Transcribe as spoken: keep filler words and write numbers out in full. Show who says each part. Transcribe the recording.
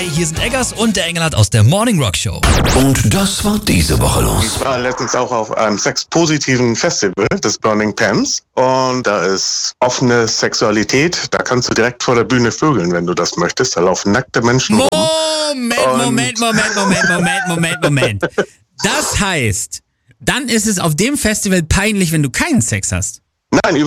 Speaker 1: hier sind Eggers und der Engelhardt aus der Morning Rock Show.
Speaker 2: Und das war diese Woche los.
Speaker 3: Ich war letztens auch auf einem sexpositiven Festival des Burning Pants und da ist offene Sexualität. Da kannst du direkt vor der Bühne vögeln, wenn du das möchtest. Da laufen nackte Menschen rum.
Speaker 1: Moment, Moment, Moment, Moment, Moment, Moment, Moment. Das heißt, dann ist es auf dem Festival peinlich, wenn du keinen Sex hast.
Speaker 3: Nein,